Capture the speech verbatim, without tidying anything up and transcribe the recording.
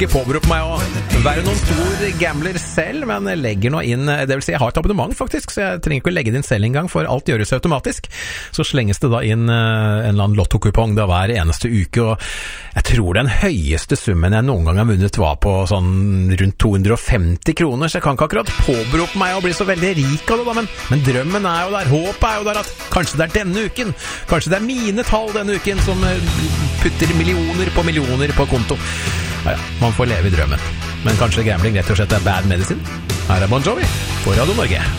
ikke påberope meg å være noen stor gambler selv, men jeg legger nå inn, det vil si jeg har et abonnement faktisk, så jeg trenger ikke å legge det inn selv engang, for alt gjøres automatisk. Så slenges det da inn en eller annen lottokupong da hver eneste uke, og jeg tror den høyeste summen jeg noen gang har vunnet var på sånn rundt to hundre og femti kroner, så jeg kan ikke akkurat påberope meg å bli så veldig rik av det da, men, men drømmen er jo der, håpet er jo der at kanskje det er denne uken, kanskje det er mine tall denne uken som putter millioner på millioner på konto. Ja, ja, man får leve i drømmen. Men kanskje gambling rett og slett er bad medicine? Her er Bon Jovi på Radio Norge.